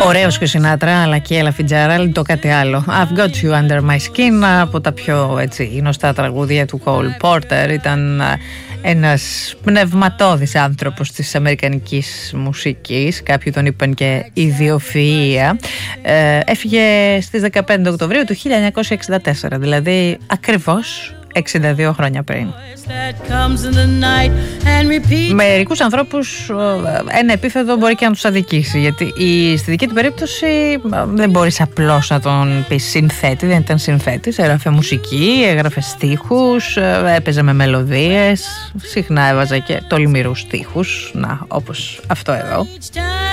Ωραίος και ο Σινάτρα, αλλά και η Ella Fitzgerald, το κάτι άλλο. I've got you under my skin, από τα πιο γνωστά τραγούδια του Cole Porter. Ήταν ένας πνευματώδης άνθρωπος της αμερικανικής μουσικής. Κάποιοι τον είπαν και ιδιοφυΐα. Έφυγε στις 15 Οκτωβρίου του 1964, δηλαδή ακριβώς 62 χρόνια πριν. Μερικούς ανθρώπους ένα επίθετο μπορεί και να τους αδικήσει, γιατί στη δική του περίπτωση δεν μπορείς απλώς να τον πεις συνθέτη. Δεν ήταν συνθέτης, έγραφε μουσική, έγραφε στίχους, έπαιζε με μελωδίες, συχνά έβαζε και τολμηρούς στίχους, όπως αυτό εδώ.